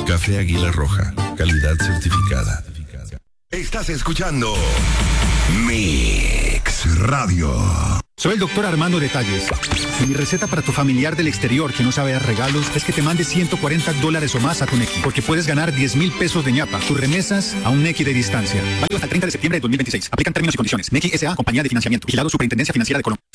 Café Águila Roja, calidad certificada. Estás escuchando Mix Radio. Soy el doctor Armando Detalles. Y mi receta para tu familiar del exterior que no sabe dar regalos es que te mande $140 o más a tu Nequi, porque puedes ganar 10,000 pesos de ñapa. Tus remesas a un Nequi de distancia. Válido hasta el 30 de septiembre de 2026. Aplican términos y condiciones. Nequi S.A. Compañía de Financiamiento. Vigilado Superintendencia Financiera de Colombia.